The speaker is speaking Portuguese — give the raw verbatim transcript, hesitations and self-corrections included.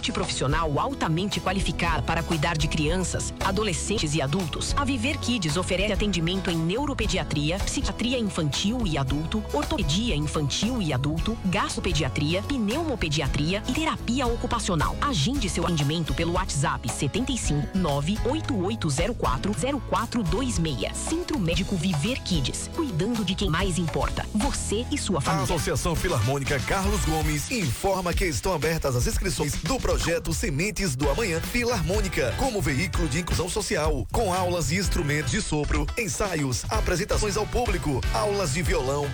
multiprofissional altamente qualificada para cuidar de crianças, adolescentes e adultos, a Viver Kids oferece atendimento em neuropediatria, psiquiatria infantil e adulto, ortopedia infantil e adulto, gastropediatria, pneumopediatria e terapia ocupacional. Agende seu atendimento pelo WhatsApp setenta e cinco, nove oito oito zero quatro, zero quatro dois seis. Centro Médico Viver Kids, cuidando de quem mais importa, você e sua família. A Associação Filarmônica Carlos Gomes informa que estão abertas as inscrições do projeto Sementes do Amanhã Filarmônica, como veículo de inclusão social, com aulas e instrumentos de sopro, ensaios, apresentações ao público, aulas de violão,